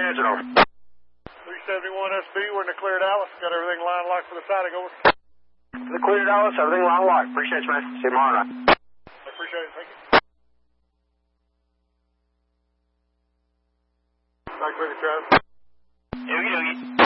Transit, over. 371 SB, we're in the clear Dallas. Got everything line locked for the siding, over. The clear Dallas, everything line locked. Appreciate you, man. See you tomorrow night. I appreciate it, thank you. Back with you, Travis. Oogie doogie.